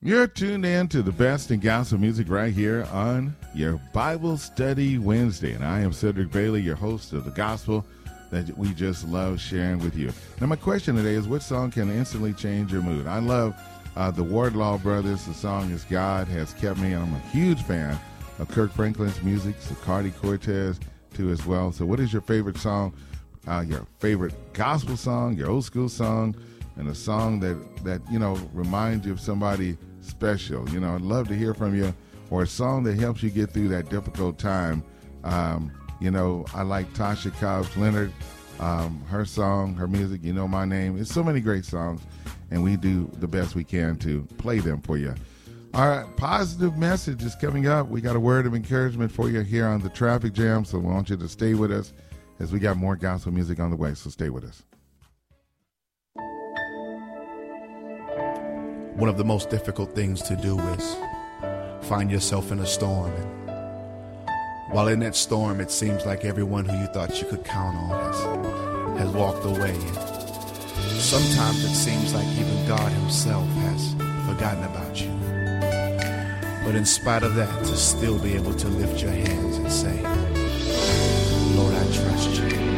You're tuned in to the best in gospel music right here on your Bible Study Wednesday. And I am Cedric Bailey, your host of the gospel that we just love sharing with you. Now, my question today is, what song can instantly change your mood? I love the Wardlaw Brothers. The song is God Has Kept Me. I'm a huge fan of Kirk Franklin's music, Zacardi Cortez too as well. So what is your favorite song, your favorite gospel song, your old school song, and a song that reminds you of somebody special? I'd love to hear from you, or a song that helps you get through that difficult time. I like Tasha Cobbs Leonard, her song, her music, You Know My Name. It's so many great songs, and we do the best we can to play them for you. Our positive message is coming up. We got a word of encouragement for you here on the Traffic Jam, so we want you to stay with us as we got more gospel music on the way, so stay with us. One of the most difficult things to do is find yourself in a storm. And while in that storm, it seems like everyone who you thought you could count on has walked away. And sometimes it seems like even God himself has forgotten about you. But in spite of that, to still be able to lift your hands and say,